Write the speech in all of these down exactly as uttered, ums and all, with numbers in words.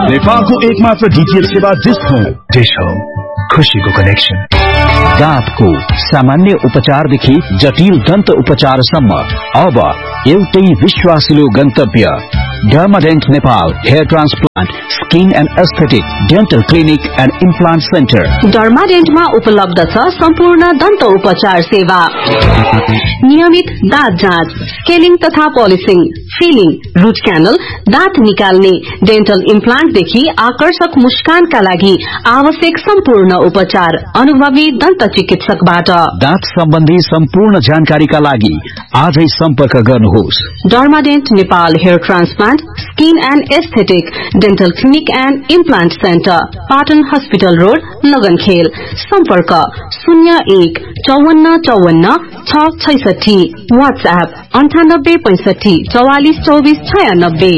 नेपालको एकमात्र डीटीएच सेवा डिश होम। डिश होम, खुशीको कनेक्सन। दाँतको सामान्य उपचारदेखि जटिल दन्त उपचारसम्म अब एउटै विश्वासिलो गन्तव्य डर्माडेन्ट Nepal hair transplant skin and aesthetic dental clinic and implant centre. डर्माडेन्टमा उपलब्ध छ सम्पूर्ण दन्त उपचार सेवा, नियमित दाँत जाँच, स्केलिङ तथा पोलिसिङ, फिलिङ, रूट क्यानल, दाँत निकाल्ने, डेन्टल इम्प्लान्टदेखि आकर्षक मुस्कानका लागि आवश्यक सम्पूर्ण उपचार अनुभवी दन्त चिकित्सकबाट। दाँत सम्बन्धी सम्पूर्ण जानकारीका लागि आजै सम्पर्क गर्नुहोस्। डर्माडेन्ट Nepal hair transplant skin and aesthetic dental clinic and implant centre, Patan hospital road, लगनखेल। सम्पर्क शून्य एक चौवन्न चौवन्न छ छैसठी। वाट्सएप अन्ठानब्बे पैंसठी चौवालिस चौबिस छयानब्बे।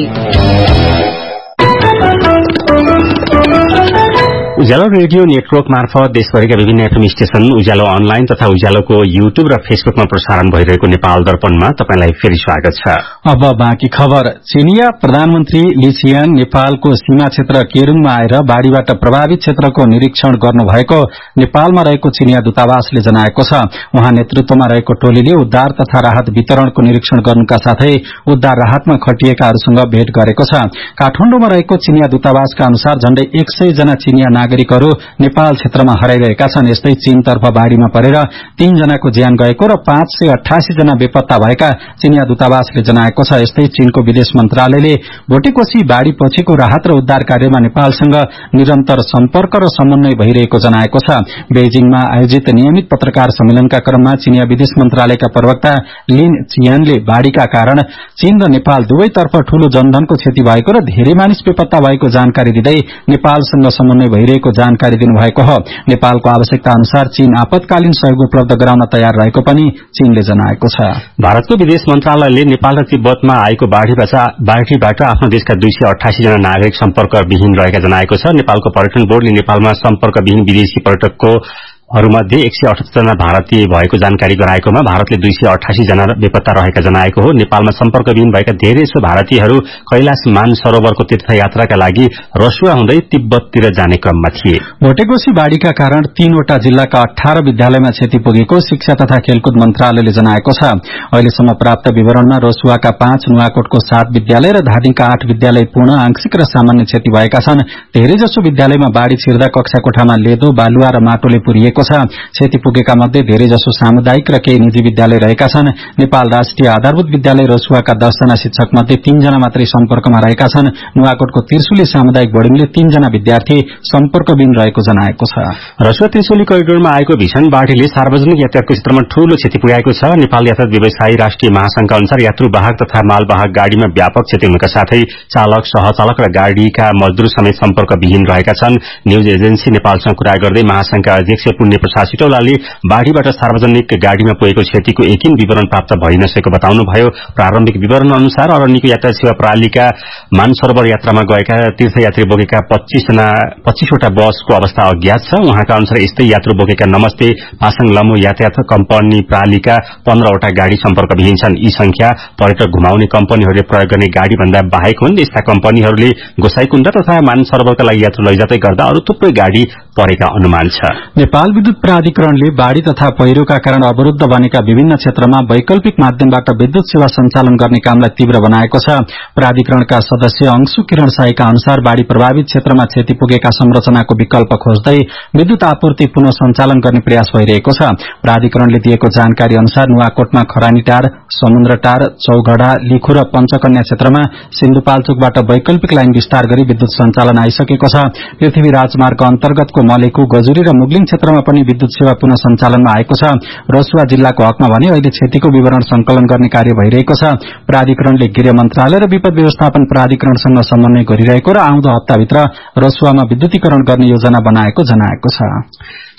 उज्यालो रेडियो नेटवर्क मार्फत देशभरिका विभिन्न एफएम स्टेशन, उज्यालो अनलाइन तथा उज्यालोको युट्युब र फेसबुकमा प्रसारण भइरहेको नेपाल दर्पणमा तपाईलाई फेरि स्वागत छ। अब बाँकी खबर। चिनिया प्रधानमन्त्री ली छियान नेपालको सीमा क्षेत्र केरुङमा आएर बाढ़ीबाट प्रभावित क्षेत्रको निरीक्षण गर्नुभएको नेपालमा रहेको चिनिया दूतावासले जनाएको छ। उहाँ नेतृत्वमा रहेको टोलीले उद्धार तथा राहत वितरणको निरीक्षण गर्नुका साथै उद्धार राहतमा खटिएकाहरूसँग भेट गरेको छ। काठमाडौँमा रहेको चिनिया दूतावासका अनुसार झण्डै एक सय जना चिनिया नागरिकहरू नेपाल क्षेत्रमा हराइरहेका छन्। यस्तै चीनतर्फ बाढ़ीमा परेर तीन जनाको ज्यान गएको र पाँच सय अठासी जना बेपत्ता भएका चिनिया दूतावासले जनाएको छ। यस्तै चीनको विदेश मन्त्रालयले भोटेकोशी बाढ़ी पछिको राहत र उद्धार कार्यमा नेपालसँग निरन्तर सम्पर्क र समन्वय भइरहेको जनाएको छ। बेजिङमा आयोजित नियमित पत्रकार सम्मेलनका क्रममा चिनिया विदेश मन्त्रालयका प्रवक्ता लिन चियानले बाढ़ीका कारण चीन र नेपाल दुवैतर्फ ठूलो जनधनको क्षति भएको र धेरै मानिस बेपत्ता भएको जानकारी दिँदै नेपालसँग समन्वय भइरहेको जानकारी दिनुभएको हो। नेपालको आवश्यकता अनुसार चीन आपतकालीन सहयोग उपलब्ध गराउन तयार रहेको पनि चीनले जनाएको छ। भारतको विदेश मन्त्रालयले नेपाल र तिब्बतमा आएको बाढ़ीबाट आफ्नो देशका दुई सय अठासी जना नागरिक सम्पर्कविहीन रहेका जनाएको छ। नेपालको पर्यटन बोर्डले नेपालमा सम्पर्कविहीन विदेशी पर्यटकको हरूमध्ये एक सय अठहत्तर जना भारतीय भएको जानकारी गराएकोमा भारतले दुई सय अठासी जना बेपत्ता रहेका जनाएको हो। नेपालमा सम्पर्कविहीन भएका धेरै जसो भारतीयहरू कैलाश मानसरोवरको तीर्थयात्राका लागि रसुवा हुँदै तिब्बततिर जाने क्रममा थिए। भोटेकोशी बाढ़ीका कारण तीनवटा जिल्लाका अठारह विद्यालयमा क्षति पुगेको शिक्षा तथा खेलकुद मन्त्रालयले जनाएको छ। अहिलेसम्म प्राप्त विवरणमा रसुवाका पाँच, नुवाकोटको सात विद्यालय र धादिङका आठ विद्यालय पूर्ण, आंशिक र सामान्य क्षति भएका छन्। धेरैजसो विद्यालयमा बाढ़ी छिर्दा कक्षा कोठामा लेदो, बालुवा र माटोले पुरिएको छ। क्षति पुगेका मध्ये धेरैजसो सामुदायिक र केही निजी विद्यालय रहेका छन्। नेपाल राष्ट्रिय आधारभूत विद्यालय रसुवाका दस जना शिक्षक मध्ये तीन जना मात्रै सम्पर्कमा रहेका छन्। नुवाकोटको त्रिशुली सामुदायिक बोर्डिङले तीन जना विद्यार्थी सम्पर्कविहीन रहेको जनाएको छ। रसुवा त्रिशुली करिडोरमा आएको भीषण बाढ़ीले सार्वजनिक यातायातको क्षेत्रमा ठूलो क्षति पुर्याएको छ। नेपाल यातायात व्यवसायी राष्ट्रिय महासंघका अनुसार यात्रुवाहक तथा मालवाहक गाड़ीमा व्यापक क्षति हुनुका साथै चालक, सहचालक र गाड़ीका मजदूर समेत सम्पर्कविहीन रहेका छन्। न्यूज एजेन्सी नेपालसँग कुरा गर्दै महासंघका अध्यक्ष पुण्य प्रसाद सिटौलाले बाढ़ीबाट सार्वजनिक गाड़ीमा पुगेको क्षतिको एकिन विवरण प्राप्त भइ नसकेको बताउनुभयो। प्रारम्भिक विवरण अनुसार अरण्यको यातायात सेवा प्रणालीका मानसरोवर यात्रामा गएका तीर्थयात्री बोकेका पच्चीसवटा बसको अवस्था अज्ञात छ। उहाँका अनुसार यस्तै यात्रु बोकेका नमस्ते पासाङ लमो यातायात कम्पनी प्रणालीका पन्ध्रवटा गाड़ी सम्पर्कविहीन छन्। यी संख्या पर्यटक घुमाउने कम्पनीहरूले प्रयोग गर्ने गाड़ी भन्दा बाहेक हुन्। यस्ता कम्पनीहरूले गोसाईकुण्ड तथा मानसरोवरका लागि यात्रु लैजाँदै गर्दा अरू थुप्रै गाड़ी परेका अनुमान छ। नेपाल विद्युत प्राधिकरणले बाढ़ी तथा पहिरोका कारण अवरूद्ध बनेका विभिन्न क्षेत्रमा वैकल्पिक माध्यमबाट विद्युत सेवा सञ्चालन गर्ने कामलाई तीव्र बनाएको छ। प्राधिकरणका सदस्य अंशु किरण साईका अनुसार बाढ़ी प्रभावित क्षेत्रमा क्षति पुगेका संरचनाको विकल्प खोज्दै विद्युत आपूर्ति पुनः सञ्चालन गर्ने प्रयास भइरहेको छ। प्राधिकरणले दिएको जानकारी अनुसार नुवाकोटमा खरानीटार, समुद्रटार, चौघडा, लिखु र पञ्चकन्या क्षेत्रमा सिन्धुपाल्चोकबाट वैकल्पिक लाइन विस्तार गरी विद्युत सञ्चालन आइसकेको छ। पृथ्वी राजमार्ग अन्तर्गतको मलेखु, गजुरी र मुगलिङ क्षेत्रमा पनि विद्युत सेवा पुनः सञ्चालनमा आएको छ। रसुवा जिल्लाको हकमा भने अहिले क्षतिको विवरण संकलन गर्ने कार्य भइरहेको छ। प्राधिकरणले गृह मन्त्रालय र विपद व्यवस्थापन प्राधिकरणसँग समन्वय गरिरहेको र आउँदो हप्ताभित्र रसुवामा विद्युतीकरण गर्ने योजना बनाएको जनाएको छ।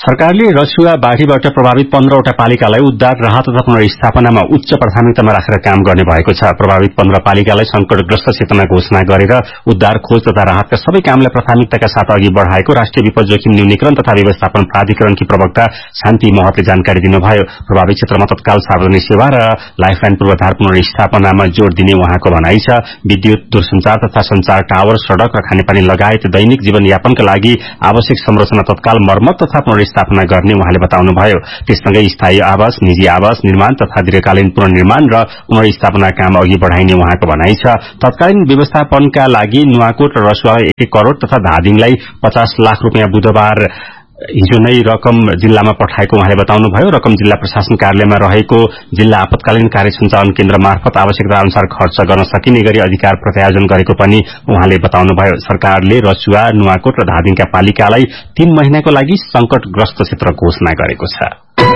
सरकारले रसुवा बाढ़ीबाट प्रभावित पन्ध्रवटा पालिकालाई उद्धार राहत तथा पुनर्स्थापनामा उच्च प्राथमिकतामा राखेर काम गर्ने भएको छ। प्रभावित पन्ध्र पालिकालाई संकटग्रस्त क्षेत्रमा घोषणा गरेर उद्धार खोज तथा राहतका सबै कामलाई प्राथमिकताका साथ अघि बढ़ाएको राष्ट्रिय विपद जोखिम न्यूनीकरण तथा व्यवस्थापन प्राधिकरणकी प्रवक्ता शान्ति महतले जानकारी दिनुभयो। प्रभावित क्षेत्रमा तत्काल सार्वजनिक सेवा र लाइफलाइन पूर्वाधार पुनर्स्थापनामा जोड़ दिने उहाँको भनाइ छ। विद्युत, दूरसञ्चार तथा संचार टावर, सड़क र खानेपानी लगायत दैनिक जीवनयापनका लागि आवश्यक संरचना तत्काल मर्मत तथा स्थापना गर्ने उहाँले बताउनुभयो। त्यससँगै स्थायी आवास, निजी आवास निर्माण तथा दीर्घकालीन पुनर्निर्माण र पुनर्स्थापना काम अघि बढ़ाइने उहाँको भनाइ छ। तत्कालीन व्यवस्थापनका लागि नुवाकोट र रसुवालाई एक एक करोड़ तथा धादिङलाई पचास लाख रूपियाँ बुधबार हिजो नै रकम जिल्लामा पठाएको उहाँले बताउनुभयो। रकम जिल्ला प्रशासन कार्यालयमा रहेको जिल्ला आपतकालीन कार्य सञ्चालन केन्द्र मार्फत आवश्यकता अनुसार खर्च गर्न सकिने गरी अधिकार प्रत्यायोजन गरेको पनि उहाँले बताउनुभयो। सरकारले रसुवा, नुवाकोट र धादिङका पालिकालाई तीन महिनाको लागि संकटग्रस्त क्षेत्र घोषणा गरेको छ।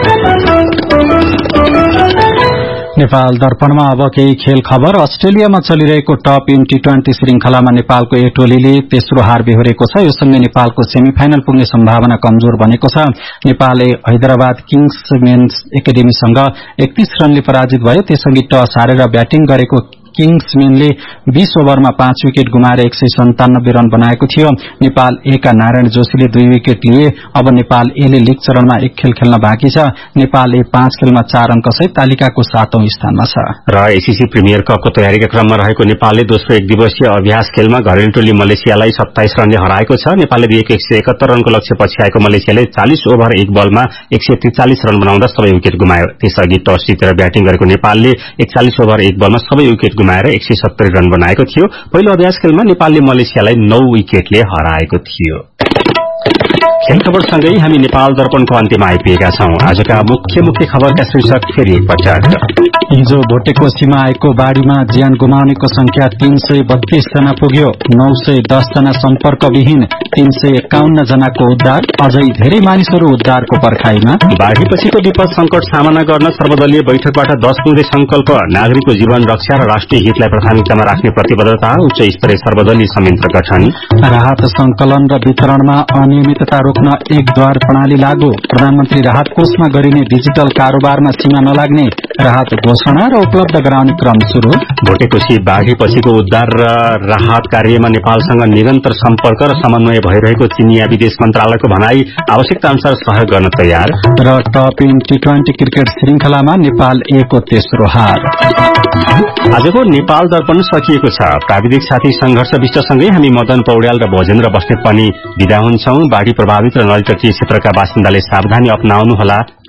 नेपाल दर्पणमा अब केही खेल खबर। अस्ट्रेलियामा चलिरहेको टप इन टी ट्वेन्टी श्रृंखलामा नेपालको ए टोलीले तेस्रो हार बेहोरेको छ। यो सँगै नेपालको सेमिफाइनल पुग्ने सम्भावना कमजोर बनेको छ। नेपालले हैदराबाद किङ्स मेन्स एकाडेमीसँग एकतीस रनले पराजित भयो। त्यसअघि टस हारेर ब्याटिङ गरेको किङ्समेनले बीस ओभरमा पाँच विकेट गुमाएर एक सय सन्तानब्बे रन बनाएको थियो। नेपाल ए का नारायण जोशीले दुई विकेट लिए। अब नेपाल ए ले लीग चरणमा एक खेल खेल्न बाँकी छ। नेपाल ए पाँच खेलमा चार अंक सहित तालिकाको सातौं स्थानमा छ। र एसीसी प्रिमियर कपको तयारीका क्रममा रहेको नेपालले दोस्रो एक दिवसीय अभ्यास खेलमा घरेलु टोली मलेसियालाई सत्ताइस रनले हराएको छ। नेपालले दिएको एक सय एकहत्तर रनको लक्ष्य पछि आएको मलेसियाले चालिस ओभर एक बलमा एक सय त्रिचालिस रन बनाउँदा सबै विकेट गुमायो। त्यसअघि टस जितेर ब्याटिङ गरेको नेपालले एकचालिस ओभर एक बलमा सबै विकेट गुमाएर एक सय सत्तरी रन बनाएको थियो। पहिलो अभ्यास खेलमा नेपालले मलेसियालाई नौ विकेटले हराएको थियो। खेल खबरसँगै हामी नेपाल दर्पणको अन्त्यमा आइपुगेका छौं। आजका मुख्य मुख्य खबरका शीर्षक फेरि एकपटक। हिजो भोटेकोसीमा आएको बाढ़ीमा ज्यान गुमाउनेको संख्या तीन सय बत्तीस जना पुग्यो। नौ सय दस जना सम्पर्कविहीन, तीन सय एकाउन्न जनाको उद्धार। अझै धेरै मानिसहरू उद्धारको पर्खाईमा। बाढ़ीपछिको विपद संकट सामना गर्न सर्वदलीय बैठकबाट दश बुँदे संकल्प। नागरिकको जीवन रक्षा र राष्ट्रिय हितलाई प्राथमिकतामा राख्ने प्रतिबद्धता। उच्च स्तरीय सर्वदलीय संयन्त्र गठन। राहत संकलन र वितरणमा अनियमितता रोक्न एक द्वार प्रणाली लागू। प्रधानमन्त्री राहत कोषमा गरिने डिजिटल कारोबारमा सीमा नलाग्ने राहत घोषणा र उपलब्ध गराउने क्रम शुरू। भोटेकोशी बाढ़ीपछिको उद्धार र राहत कार्यमा नेपालसँग निरन्तर सम्पर्क र समन्वय भइरहेको चिनिया विदेश मन्त्रालयको भनाई। आवश्यकता अनुसार सहयोग गर्न तयार। र top in T twenty cricket श्रृंखलामा नेपाल ए को तेस्रो हार। आजको नेपाल दर्पण सकिएको छ। प्राविधिक साथी संघर्ष विष्टसँगै हामी मदन पौड्याल र भोजेन्द्र बस्नेत पनि विदा हुन्छौं। बाढ़ी प्रभावित र नदीतटीय क्षेत्रका बासिन्दाले सावधानी अपनाउनुहोला।